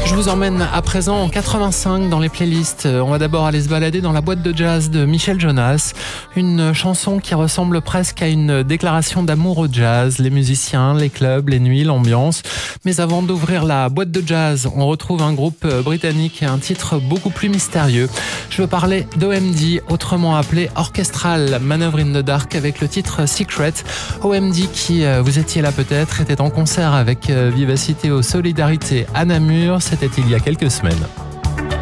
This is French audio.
Je vous emmène à présent en 85 dans les playlists. On va d'abord aller se balader dans la boîte de jazz de Michel Jonas. Une chanson qui ressemble presque à une déclaration d'amour au jazz. Les musiciens, les clubs, les nuits, l'ambiance. Mais avant d'ouvrir la boîte de jazz, on retrouve un groupe britannique et un titre beaucoup plus mystérieux. Je veux parler d'OMD, autrement appelé Orchestral Manœuvre in the Dark, avec le titre Secret. OMD qui, vous étiez là peut-être, était en concert avec Vivacité aux Solidarités à Namur. C'était il y a quelques semaines.